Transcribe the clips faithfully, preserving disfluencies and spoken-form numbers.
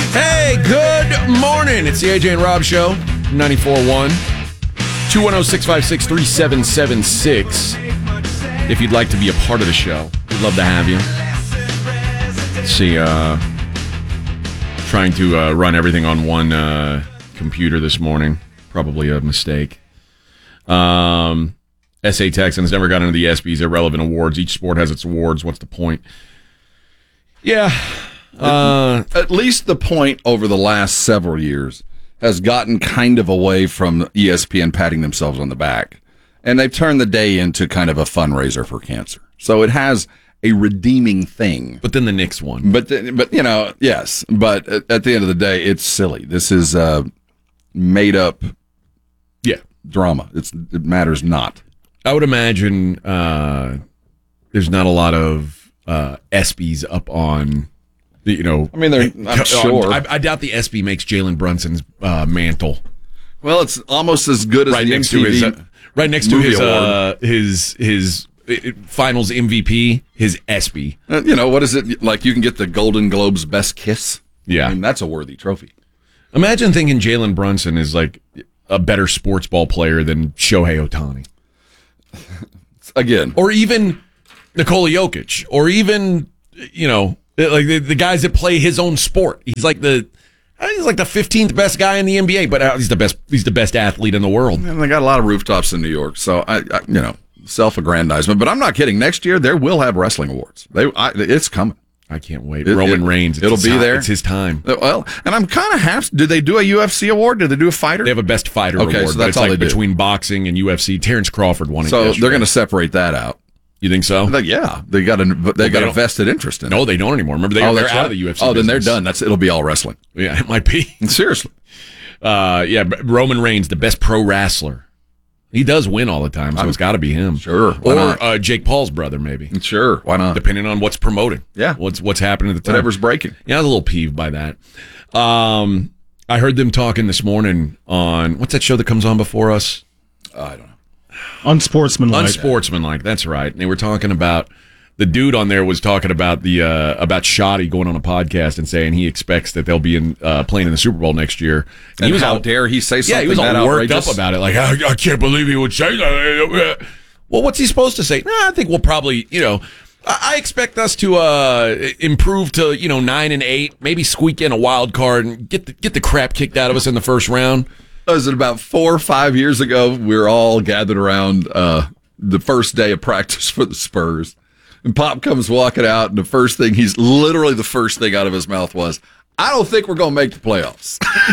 Hey, good morning. It's the A J and Rob Show, ninety-four point one. two one zero, six five six, three seven seven six. If you'd like to be a part of the show, we'd love to have you. Let's see, uh, trying to uh, run everything on one uh, computer this morning. Probably a mistake. Um, S A Texans never got into the ESPYs, irrelevant awards. Each sport has its awards. What's the point? Yeah. Uh, At least the point over the last several years has gotten kind of away from E S P N patting themselves on the back. And they've turned the day into kind of a fundraiser for cancer. So it has a redeeming thing. but then the Knicks won. But, the, but you know, yes. But at, at the end of the day, it's silly. This is uh, made up Yeah. drama. It's It matters not. I would imagine uh, there's not a lot of uh, ESPYs up on, the, you know. I mean, they're, I'm on- sure. I, I doubt the ESPY makes Jalen Brunson's uh, mantle. Well, it's almost as good as Right the next M T V to his, uh, right next to movie his, award. uh, his his uh, finals M V P, his ESPY. Uh, you know, what is it? Like you can get the Golden Globes Best Kiss? Yeah. I mean, that's a worthy trophy. Imagine thinking Jalen Brunson is like a better sports ball player than Shohei Ohtani, Again. or even Nikola Jokic, or even you know like the, the guys that play his own sport. He's like the he's like the fifteenth best guy in the N B A, but uh, he's the best he's the best athlete in the world. And they got a lot of rooftops in New York, so I, I you know, self-aggrandizement. But I'm not kidding. Next year they will have wrestling awards. They, I, it's coming. I can't wait. It- Roman it- Reigns. It's it'll his be time. there. It's his time. Well, and I'm kind of half. Did they do a U F C award? Did they do a fighter? They have a best fighter Okay, award. so but that's it's all like they do. between boxing and U F C. Terrence Crawford won it. so yesterday. they're going to separate that out. You think so? Like, yeah, they got a they they got a don't- vested interest in it. No, they don't anymore. Remember, they, oh, they're that's out right. of the U F C. Oh, then they're business. done. That's it'll be all wrestling. Yeah, it might be. Seriously. Uh, yeah, but Roman Reigns, the best pro wrestler. He does win all the time, so I'm- it's got to be him. Sure, why Or not? uh, Jake Paul's brother, maybe, Sure. Why not? depending on what's promoting. Yeah. What's what's happening at the time. Whatever's breaking. Yeah, I was a little peeved by that. Um, I heard them talking this morning on, what's that show that comes on before us? I don't know. Unsportsmanlike. Unsportsmanlike, that's right. And they were talking about, the dude on there was talking about the uh, about Shoddy going on a podcast and saying he expects that they'll be in uh, playing in the Super Bowl next year. And he was how all, dare he say something yeah, he was all that worked outrageous? up about it. Like, I, I can't believe he would say that. Well, what's he supposed to say? Nah, I think we'll probably, you know, I, I expect us to uh, improve to, you know, nine and eight, maybe squeak in a wild card and get the, get the crap kicked out of us in the first round. Was it about four or five years ago? We were all gathered around uh, the first day of practice for the Spurs. And Pop comes walking out, and the first thing, he's literally the first thing out of his mouth was, I don't think we're going to make the playoffs.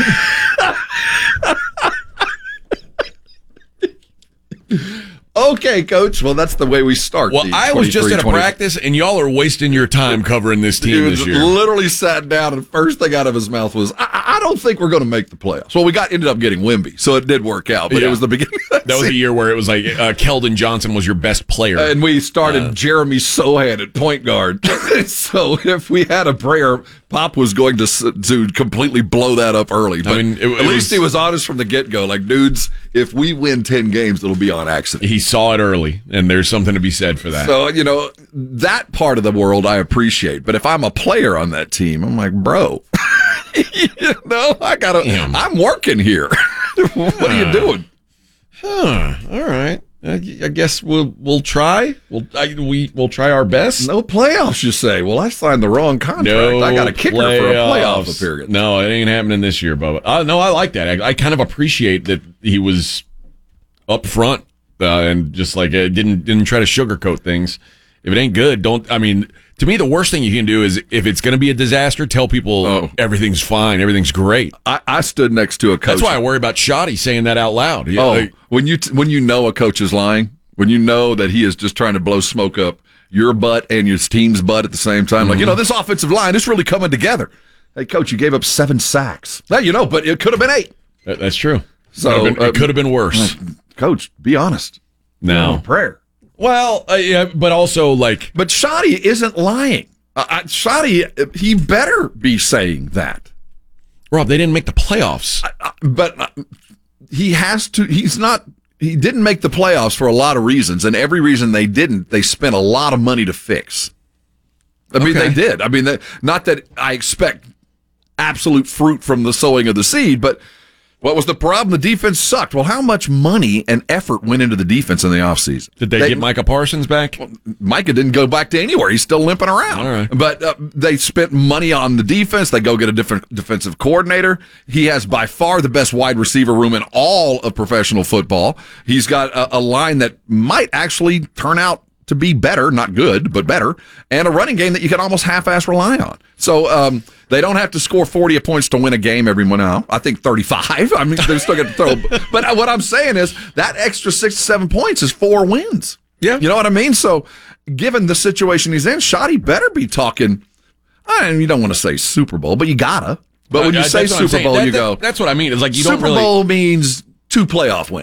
Okay, Coach. Well, that's the way we start. Well, the I was just at a twenty-three practice, and y'all are wasting your time covering this He team was this year. literally sat down, and the first thing out of his mouth was, I, I don't think we're going to make the playoffs. Well, we got ended up getting Wemby, so it did work out, but Yeah. it was the beginning of That was the year where it was like uh, Keldon Johnson was your best player. And we started Uh, Jeremy Sohan at point guard. So if we had a prayer, Pop was going to s- to completely blow that up early. But mean, it- at it least was- he was honest from the get-go. Like, dudes, if we win ten games, it'll be on accident. he saw it early, and there's something to be said for that. So, you know, that part of the world I appreciate. But if I'm a player on that team, I'm like, bro, you know, I gotta, Damn. I'm working here. What are you doing? Huh, all right. Uh, I guess we'll we'll try. We'll I, we we'll try our best. No playoffs, you say. Well, I signed the wrong contract. No I got a kicker for a playoff playoffs. appearance. No, it ain't happening this year, Bubba. Uh, no, I like that. I, I kind of appreciate that he was up front uh, and just like uh, didn't didn't try to sugarcoat things. If it ain't good, don't. I mean, to me, the worst thing you can do is if it's going to be a disaster, tell people Oh. everything's fine, everything's great. I, I stood next to a coach. That's why I worry about Shoddy saying that out loud. Yeah, Oh, like, when you t- when you know a coach is lying, when you know that he is just trying to blow smoke up your butt and your team's butt at the same time, Mm-hmm. like, you know, this offensive line is really coming together. Hey, coach, you gave up seven sacks. Now you know, but it could have been eight. that- that's true. So, Could've been- uh, it could have been worse. Coach, be honest. No. Prayer. Well, uh, yeah, but also like But Shoddy isn't lying. Uh, uh, Shoddy, uh, he better be saying that. Rob, they didn't make the playoffs. Uh, but uh, he has to. He's not. He didn't make the playoffs for a lot of reasons, and every reason they didn't, they spent a lot of money to fix. I mean, Okay. they did. I mean, they, not that I expect absolute fruit from the sowing of the seed. But what was the problem? The defense sucked. Well, how much money and effort went into the defense in the offseason? Did they, they get Micah Parsons back? Micah didn't go back to anywhere. He's still limping around. All right. But uh, they spent money on the defense. They go get a different defensive coordinator. He has by far the best wide receiver room in all of professional football. He's got a, a line that might actually turn out to be better, not good, but better, and a running game that you can almost half-ass rely on. So um, they don't have to score forty points to win a game every one now. I think thirty-five. I mean, they're still going to throw. But what I'm saying is that extra six to seven points is four wins. Yeah. You know what I mean? So given the situation he's in, Shoddy better be talking, I mean, you don't want to say Super Bowl, but you gotta. But when uh, you say Super Bowl, that, you that, go. That's what I mean. It's like you Super don't really. Bowl means two playoff wins.